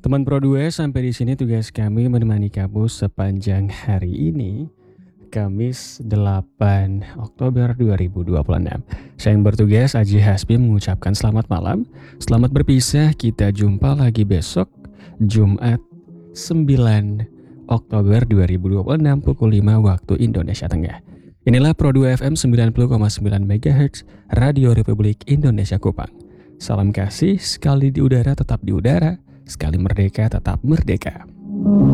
Teman Pro 2, sampai di sini tugas kami menemani kamu sepanjang hari ini, Kamis 8 Oktober 2026. Saya yang bertugas, Aji Hasbi, mengucapkan selamat malam. Selamat berpisah, kita jumpa lagi besok, Jumat 9 Oktober 2026 pukul 5 waktu Indonesia Tengah. Inilah Pro 2 FM 90,9 MHz, Radio Republik Indonesia Kupang. Salam kasih, sekali di udara tetap di udara, sekali merdeka tetap merdeka.